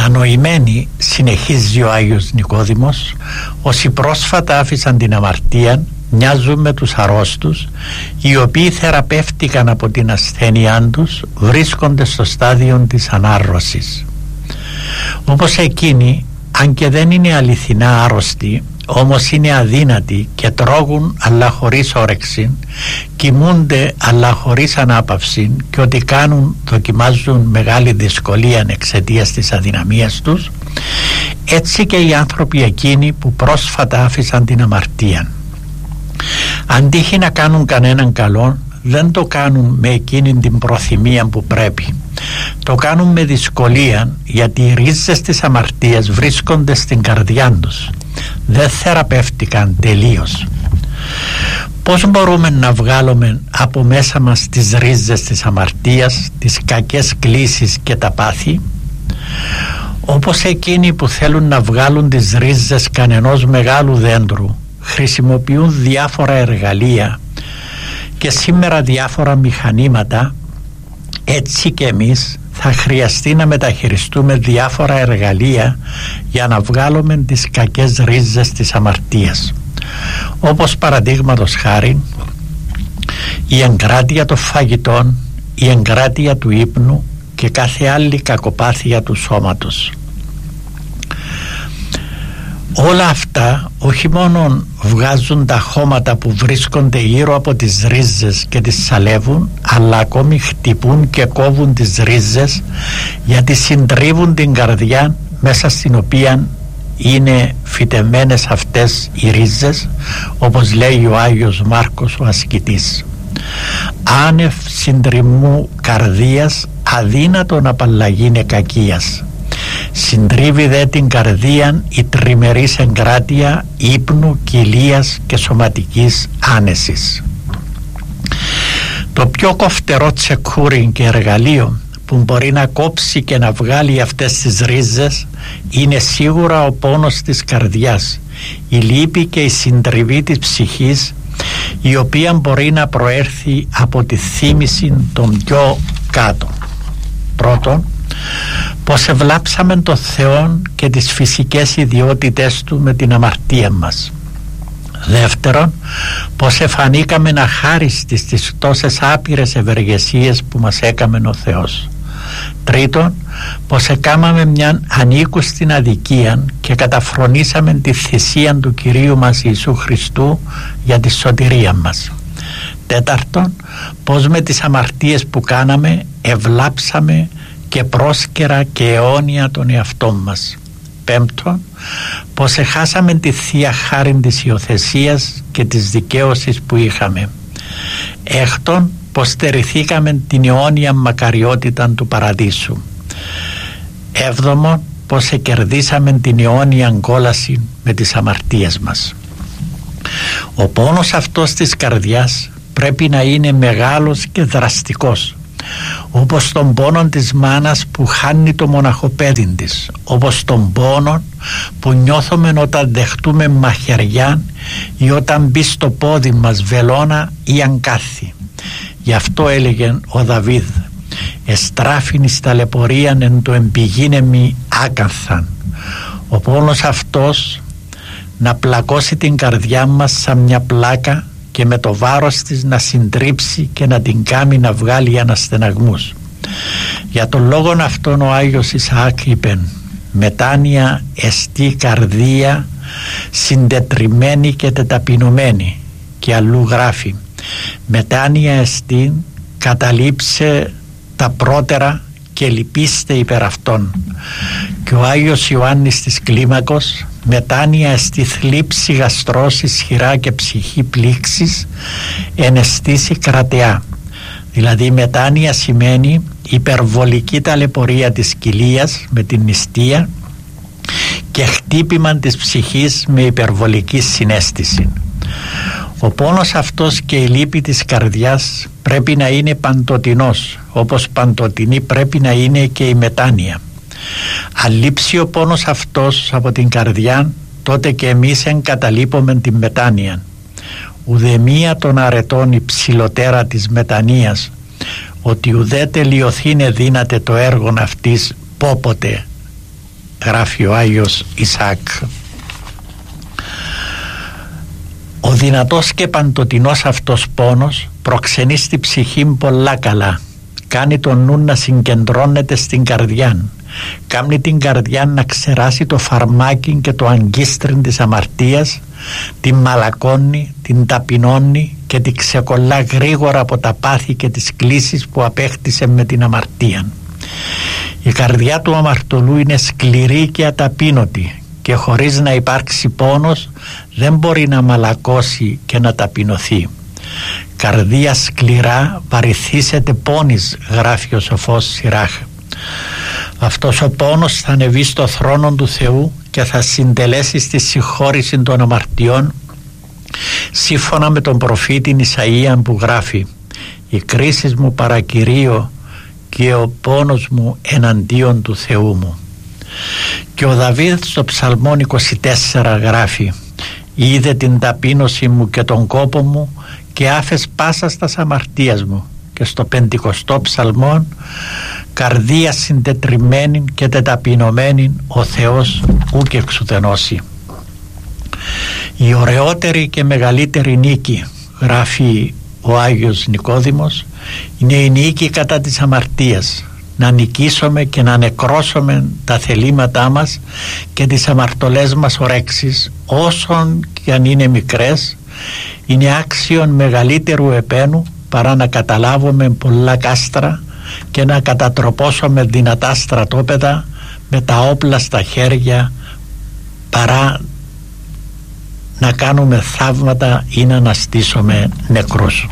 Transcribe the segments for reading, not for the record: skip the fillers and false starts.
Κατανοημένοι, συνεχίζει ο Άγιος Νικόδημος, όσοι πρόσφατα άφησαν την αμαρτία μοιάζουν με τους αρρώστους, οι οποίοι θεραπεύτηκαν από την ασθένειά τους, βρίσκονται στο στάδιο της ανάρρωσης. Όπως εκείνοι, αν και δεν είναι αληθινά άρρωστοι, όμως είναι αδύνατοι και τρώγουν αλλά χωρίς όρεξη, κοιμούνται αλλά χωρίς ανάπαυση και ό,τι κάνουν δοκιμάζουν μεγάλη δυσκολία εξαιτίας της αδυναμίας τους, έτσι και οι άνθρωποι εκείνοι που πρόσφατα άφησαν την αμαρτία. Αν τύχει να κάνουν κανέναν καλό, δεν το κάνουν με εκείνη την προθυμία που πρέπει. Το κάνουν με δυσκολία, γιατί οι ρίζες της αμαρτίας βρίσκονται στην καρδιά τους. Δεν θεραπεύτηκαν τελείως. Πώς μπορούμε να βγάλουμε από μέσα μας τις ρίζες της αμαρτίας, τις κακές κλίσεις και τα πάθη? Όπως εκείνοι που θέλουν να βγάλουν τις ρίζες κανενός μεγάλου δέντρου, χρησιμοποιούν διάφορα εργαλεία και σήμερα διάφορα μηχανήματα, έτσι και εμείς θα χρειαστεί να μεταχειριστούμε διάφορα εργαλεία για να βγάλουμε τις κακές ρίζες της αμαρτίας, όπως παραδείγματος χάρη η εγκράτεια των φαγητών, η εγκράτεια του ύπνου και κάθε άλλη κακοπάθεια του σώματος. Όλα αυτά όχι μόνο βγάζουν τα χώματα που βρίσκονται γύρω από τις ρίζες και τις σαλεύουν, αλλά ακόμη χτυπούν και κόβουν τις ρίζες, γιατί συντρίβουν την καρδιά μέσα στην οποία είναι φυτεμένες αυτές οι ρίζες, όπως λέει ο Άγιος Μάρκος ο ασκητής. Άνευ συντριμμού καρδίας αδύνατον απαλλαγήνε κακίας. Συντρίβει δε την καρδίαν η τριμερής εγκράτεια ύπνου, κοιλίας και σωματικής άνεσης. Το πιο κοφτερό τσεκούρι και εργαλείο που μπορεί να κόψει και να βγάλει αυτές τις ρίζες είναι σίγουρα ο πόνος της καρδιάς, η λύπη και η συντριβή της ψυχής, η οποία μπορεί να προέρθει από τη θύμηση των πιο κάτω. Πρώτον, πως ευλάψαμε τον Θεό και τις φυσικές ιδιότητες Του με την αμαρτία μας. Δεύτερον, πως εφανήκαμε αχάριστοι στις τόσες άπειρες ευεργεσίες που μας έκαμε ο Θεός. Τρίτον, πως εκάμαμε μια ανήκουστην αδικία και καταφρονήσαμε τη θυσία του Κυρίου μας Ιησού Χριστού για τη σωτηρία μας. Τέταρτον, πως με τις αμαρτίες που κάναμε ευλάψαμε και πρόσκαιρα και αιώνια τον εαυτό μας. Πέμπτον, πως εχάσαμε τη Θεία Χάριν της υιοθεσίας και της δικαίωσης που είχαμε. Έκτον, πως στερηθήκαμε την αιώνια μακαριότητα του παραδείσου. Έβδομον, πως εκερδίσαμε την αιώνια κόλαση με τις αμαρτίες μας. Ο πόνος αυτός της καρδιάς πρέπει να είναι μεγάλος και δραστικός, όπως τον πόνο της μάνας που χάνει το μοναχοπέδι της, όπως τον πόνο που νιώθουμε όταν δεχτούμε μαχαιριά ή όταν μπει στο πόδι μας βελόνα ή αγκάθι. Γι' αυτό έλεγε ο Δαβίδ: «Εστράφην εις ταλαιπωρίαν εν το εμπηγίνεμι άκαθαν». Ο πόνος αυτός να πλακώσει την καρδιά μας σαν μια πλάκα και με το βάρος της να συντρίψει και να την κάνει να βγάλει αναστεναγμούς. Για τον λόγον αυτόν ο Άγιος Ισαάκ είπε: «Μετάνοια εστί καρδία συντετριμένη και τεταπεινωμένη». Και αλλού γράφει: «Μετάνοια εστί καταλήψε τα πρώτερα και λυπήστε υπερ αυτών». Και ο Άγιος Ιωάννης της Κλίμακος: «Μετάνοια εστί θλίψη γαστρός ισχυρά και ψυχή πλήξης εναισθήσει κρατεά». Δηλαδή μετάνοια σημαίνει υπερβολική ταλαιπωρία της κοιλίας με την νηστεία και χτύπημα της ψυχής με υπερβολική συναίσθηση. Ο πόνος αυτός και η λύπη της καρδιάς πρέπει να είναι παντοτινός, όπως παντοτινή πρέπει να είναι και η μετάνοια. Αν λείψει ο πόνος αυτός από την καρδιά, τότε και εμείς εγκαταλείπουμε την μετάνοια. Ουδεμία των αρετών υψηλωτέρα της μετανοίας, ότι ουδέ τελειωθήνε δύναται το έργον αυτής πόποτε. γράφει ο Άγιος Ισαάκ. Ο δυνατός και παντοτινός αυτός πόνος προξενεί στη ψυχή πολλά καλά. Κάνει τον νου να συγκεντρώνεται στην καρδιά. Κάνει την καρδιά να ξεράσει το φαρμάκι και το αγκίστριν της αμαρτίας, την μαλακώνει, την ταπεινώνει και την ξεκολλά γρήγορα από τα πάθη και τις κλίσεις που απέκτησε με την αμαρτία. Η καρδιά του αμαρτωλού είναι σκληρή και αταπείνωτη και χωρίς να υπάρξει πόνος δεν μπορεί να μαλακώσει και να ταπεινωθεί. Καρδία σκληρά παρηθήσεται πόνης, γράφει ο σοφός Σιράχ. Αυτός ο πόνος θα ανεβεί στο θρόνο του Θεού και θα συντελέσει στη συγχώρηση των αμαρτιών, σύμφωνα με τον προφήτη Ισαΐαν που γράφει: «Οι κρίσεις μου παρακυρίσω και ο πόνος μου εναντίον του Θεού μου». Και ο Δαβίδ στο Ψαλμόν 24 γράφει: «Είδε την ταπείνωση μου και τον κόπο μου και άφες πάσα στας αμαρτίας μου». Και στο 50ο Ψαλμόν: «Καρδία συντετριμένη και τεταπεινωμένη ο Θεός ουκ εξουδενώσει». Η ωραιότερη και μεγαλύτερη νίκη, γράφει ο Άγιος Νικόδημος, είναι η νίκη κατά της αμαρτίας. Να νικήσουμε και να νεκρώσουμε τα θελήματά μας και τις αμαρτωλές μας ορέξεις, όσον και αν είναι μικρές, είναι άξιον μεγαλύτερου επένου παρά να καταλάβουμε πολλά κάστρα και να κατατροπώσουμε δυνατά στρατόπεδα με τα όπλα στα χέρια, παρά να κάνουμε θαύματα ή να αναστήσουμε νεκρούς.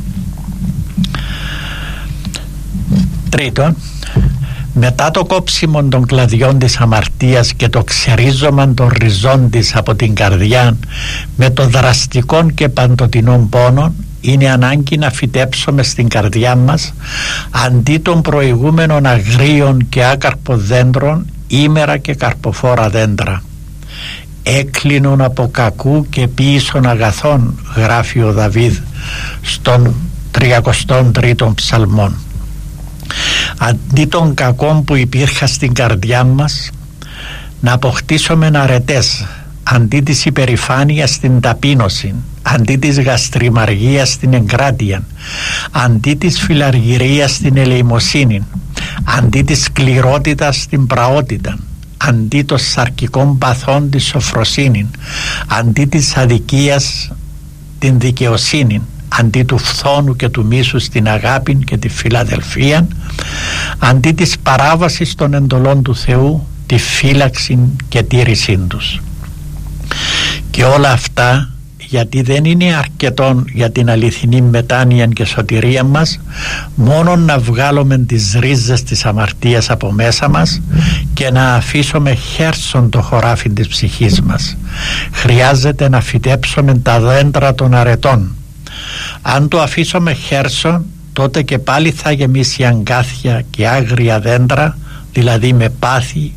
Τρίτον, μετά το κόψιμο των κλαδιών της αμαρτίας και το ξερίζωμα των ριζών της από την καρδιά με το δραστικό και παντοτινών πόνων, είναι ανάγκη να φυτέψουμε στην καρδιά μας, αντί των προηγούμενων αγρίων και άκαρπων δέντρων, ήμερα και καρποφόρα δέντρα. «Έκλεινον από κακού και ποίησον αγαθών», γράφει ο Δαβίδ στον 33ο Ψαλμόν. Αντί των κακών που υπήρχαν στην καρδιά μας, να αποκτήσουμε αρετές, αντί της υπερηφάνειας την ταπείνωση, αντί της γαστριμαργίας την εγκράτεια, αντί της φιλαργυρίας την ελεημοσύνη, αντί της σκληρότητας την πραότητα, αντί των σαρκικών παθών τη σοφροσύνη, αντί της αδικίας την δικαιοσύνη, αντί του φθόνου και του μίσους την αγάπη και τη φιλαδελφία, αντί της παράβασης των εντολών του Θεού τη φύλαξη και τήρησή τους. Και όλα αυτά γιατί δεν είναι αρκετόν για την αληθινή μετάνοια και σωτηρία μας μόνο να βγάλουμε τις ρίζες της αμαρτίας από μέσα μας και να αφήσουμε χέρσον το χωράφι της ψυχής μας. Χρειάζεται να φυτέψουμε τα δέντρα των αρετών. Αν το αφήσουμε χέρσον, τότε και πάλι θα γεμίσει αγκάθια και άγρια δέντρα, δηλαδή με πάθη,